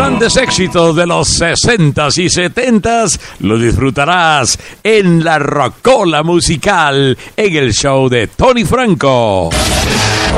grandes éxitos de los 60s y 70s lo disfrutarás en la Rocola Musical en el show de Tony Franco.